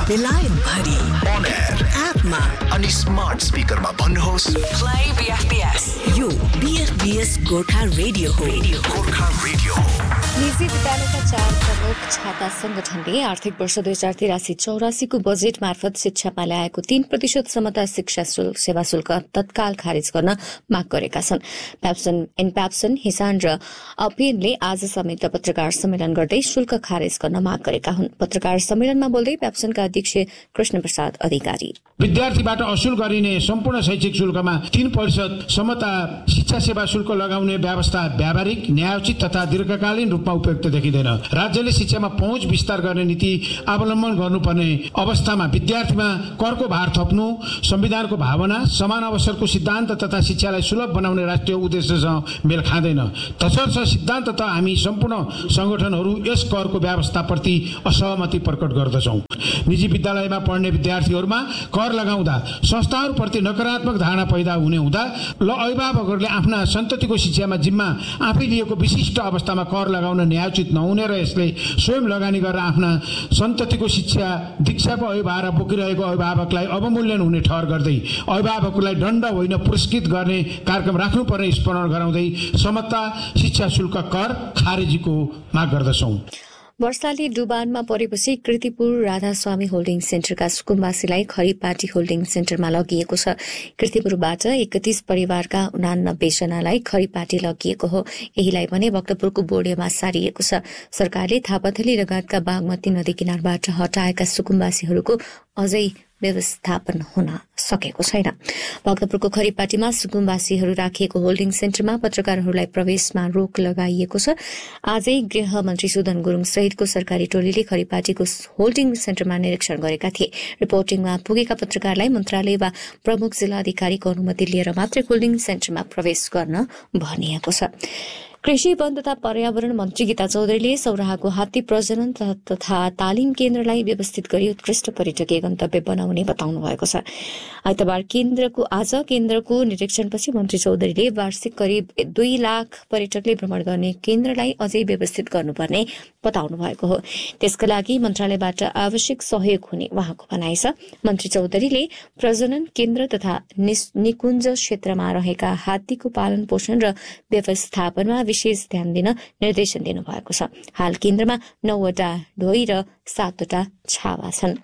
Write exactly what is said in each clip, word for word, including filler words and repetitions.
बेलायत भरि on air एपमा अनि स्मार्ट स्पिकरमा भन्नुहोस् प्ले बीएफपीएस। यो बीएफपीएस गोर्खा रेडियो हो। गोर्खा रेडियो। निजी विद्यालयका चार प्रमुख छाता संगठनले आर्थिक वर्ष दुई हजार तिरासी चौरासीको बजेट मार्फत शिक्षामा ल्याएको तीन प्रतिशत क्षमता शिक्षा शुल्क सेवा शुल्क तत्काल खारेज गर्न माग गरेका छन्। प्याप्सन एनप्याप्सन हिसान र अपिएनले आज संयुक्त पत्रकार सम्मेलन गर्दै शुल्क खारेज गर्न माग गरेका हुन्। पत्रकार सम्मेलनमा बोल्दै प्याप्सनका अध्यक्ष कृष्ण प्रसाद अधिकारी, विद्यार्थीबाट असुल गरिने सम्पूर्ण शैक्षिक शुल्कमा तीन प्रतिशत क्षमता शिक्षा सेवा शुल्क लगाउने व्यवस्था व्यावहारिक, न्यायोचित तथा दीर्घकालीन रूपमा उपयुक्त देखिँदैन। राज्यले शिक्षामा पहुँच विस्तार गर्ने नीति अवलम्बन गर्नुपर्ने अवस्थामा विद्यार्थीमा करको भार थप्नु संविधानको भावना, समान अवसरको सिद्धान्त तथा शिक्षालाई सुलभ बनाउने राष्ट्रिय उद्देश्यसँग मेल खाँदैन। तसर्थ सिद्धान्त तथा हामी सम्पूर्ण संगठनहरू यस करको व्यवस्थाप्रति असहमति प्रकट गर्दछौँ। निजी विद्यालयमा पढ्ने विद्यार्थीहरूमा कर लगाउँदा संस्थाहरूप्रति नकारात्मक धारणा पैदा हुने हुँदा ल अभिभावकहरूले आफ्ना सन्ततिको शिक्षामा जिम्मा आफै लिएको विशिष्ट अवस्थामा कर लगाउन न्यायोचित नहुने र यसले स्वयं लगानी गरेर आफ्ना सन्ततिको शिक्षा दीक्षाको अभिभार बोकिरहेको अभिभावकलाई अवमूल्यन हुने ठहर गर्दै अभिभावकलाई दण्ड होइन पुरस्कृत गर्ने कार्यक्रम राख्नुपर्ने स्मरण गराउँदै समता शिक्षा शुल्क कर खारेजीको माग गर्दछौँ। वर्षाले डुबानमा परेपछि कृतिपुर राधास्वामी होल्डिङ सेन्टरका सुकुम्बासीलाई खरिपाटी होल्डिङ सेन्टरमा लगिएको छ। कृतिपुरबाट एकतीस परिवारका उनानब्बे जनालाई खरिपाटी लगिएको हो। यहीलाई भने भक्तपुरको बोर्डेमा सारिएको छ। सरकारले थापाथली लगायतका बागमती नदी किनारबाट हटाएका सुकुम्बासीहरूको अझै व्यवस्थापन हुन सकेको छैन। भक्तपुरको खरिपाटीमा सुकुम्बासीहरू राखिएको होल्डिङ सेन्टरमा पत्रकारहरूलाई प्रवेशमा रोक लगाइएको छ। आजै गृह मन्त्री सुदन गुरुङ सहितको सरकारी टोलीले खरिपाटीको होल्डिङ सेन्टरमा निरीक्षण गरेका थिए। रिपोर्टिङमा पुगेका पत्रकारलाई मन्त्रालय वा प्रमुख जिल्लाधिकारीको अनुमति लिएर मात्रै होल्डिङ सेन्टरमा प्रवेश गर्न भनिएको छ। कृषि वन तथा पर्यावरण मन्त्री गीता चौधरीले सौराहाको हात्ती प्रजनन तथा तालिम केन्द्रलाई व्यवस्थित गरी उत्कृष्ट पर्यटकीय गन्तव्य बनाउने बताउनु भएको छ। आइतबार केन्द्रको आज केन्द्रको निरीक्षणपछि मन्त्री चौधरीले वार्षिक करिब दुई लाख पर्यटकले भ्रमण गर्ने केन्द्रलाई अझै व्यवस्थित गर्नुपर्ने बताउनु भएको हो। त्यसका लागि मन्त्रालयबाट आवश्यक सहयोग हुने उहाँको भनाइ छ। मन्त्री चौधरीले प्रजनन केन्द्र तथा निकुञ्ज क्षेत्रमा रहेका हात्तीको पालन पोषण र व्यवस्थापनमा विशेष ध्यान दिन निर्देशन दिनुभएको छ। हाल केन्द्रमा नौवटा ढोई र सातवटा छावा छन्।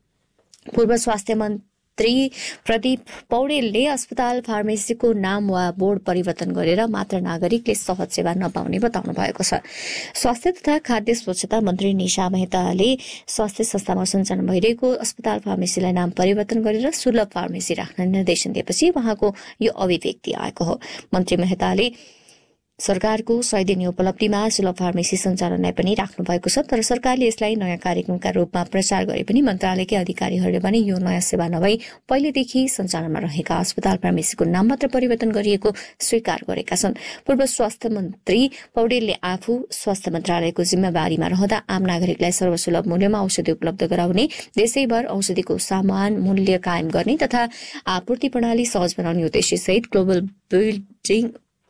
पूर्व स्वास्थ्य मन्त्री प्रदीप पौडेलले अस्पताल फार्मेसीको नाम वा बोर्ड परिवर्तन गरेर मात्र नागरिकले सहज सेवा नपाउने बताउनु भएको छ। स्वास्थ्य तथा खाद्य स्वच्छता मन्त्री निशा मेहताले स्वास्थ्य संस्थामा सञ्चालन भइरहेको अस्पताल फार्मेसीलाई नाम परिवर्तन गरेर सुलभ फार्मेसी राख्न निर्देशन दिएपछि उहाँको यो अभिव्यक्ति आएको हो। मन्त्री मेहताले सरकारको सय दिने उपलब्धिमा सुलभ फार्मेसी सञ्चालनलाई पनि राख्नु भएको छ। तर सरकारले यसलाई नयाँ कार्यक्रमका रूपमा प्रचार गरे पनि मन्त्रालयकै अधिकारीहरूले पनि यो नयाँ सेवा नभई पहिलेदेखि सञ्चालनमा रहेका अस्पताल फार्मेसीको नाम मात्र परिवर्तन गरिएको स्वीकार गरेका छन्। पूर्व स्वास्थ्य मन्त्री पौडेलले आफू स्वास्थ्य मन्त्रालयको जिम्मेवारीमा रहँदा आम नागरिकलाई सर्वसुलभ मूल्यमा औषधि उपलब्ध गराउने, देशैभर औषधिको समान मूल्य कायम गर्ने तथा आपूर्ति प्रणाली सहज बनाउने उद्देश्यसहित global building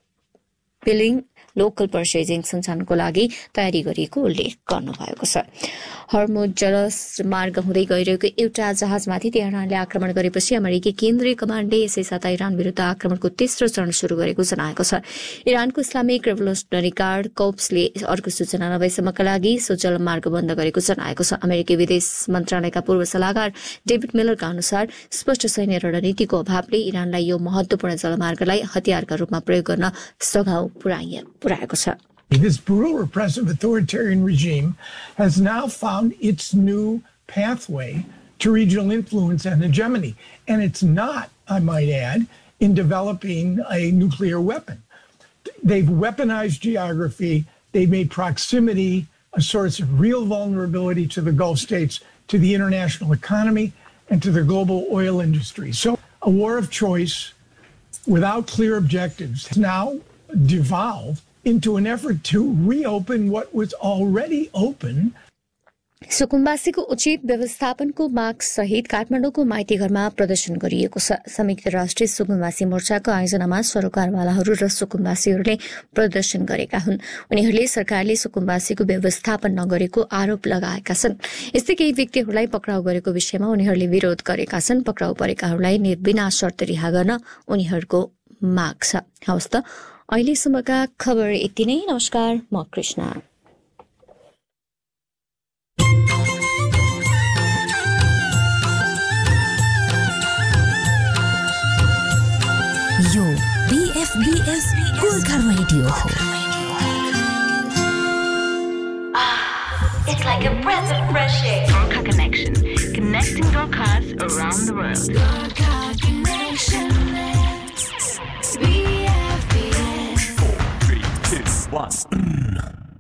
billing local purchasing सञ्चालनको लागि तयारी गरिएको उल्लेख गर्नुभएको छ। हर्मुज जलमार्ग हुँदै गइरहेको एउटा जहाजमाथि तेहरानले आक्रमण गरेपछि अमेरिकी केन्द्रीय कमान्डले यसै साता इरान विरुद्ध आक्रमणको तेस्रो चरण शुरू गरेको जनाएको छ। इरानको इस्लामिक रेभोल्युसनरी गार्ड कोप्सले अर्को सूचना नभएसम्मका लागि सो जलमार्ग बन्द गरेको जनाएको छ। अमेरिकी विदेश मन्त्रालयका पूर्व सल्लाहकार डेभिड मिलरका अनुसार स्पष्ट सैन्य रणनीतिको अभावले इरानलाई यो महत्वपूर्ण जलमार्गलाई हतियारका रूपमा प्रयोग गर्न सघाउ पुर्याएको छ। This brutal, repressive, authoritarian regime has now found its new pathway to regional influence and hegemony. And it's not, I might add, in developing a nuclear weapon. They've weaponized geography. They've made proximity a source of real vulnerability to the Gulf states, to the international economy, and to the global oil industry. So a war of choice without clear objectives has now devolved into an effort to reopen what was already open. सुकुम्बासीको उचित व्यवस्थापनको माग सहित काठमाडौँको माइतीघरमा प्रदर्शन गरिएको छ। संयुक्त राष्ट्रिय सुकुम्बासी मोर्चाको आयोजनामा सरोकारवालाहरू र सुकुम्बासीहरूले प्रदर्शन गरेका हुन्। उनीहरूले सरकारले सुकुम्बासीको व्यवस्थापन नगरेको आरोप लगाएका छन्। यस्तै केही व्यक्तिहरूलाई पक्राउ गरेको विषयमा उनीहरूले विरोध गरेका छन्। पक्राउ परेकाहरूलाई बिना शर्त रिहा गर्न उनीहरूको माग छ। हवस् त अहिलेसम्मका खबर यति नै। नमस्कार, म कृष्णा। यो बीएफबीएस गोर्खा रेडियो हो। It's like a breath of fresh air. Gorkha Connection, connecting Gorkhas around the world.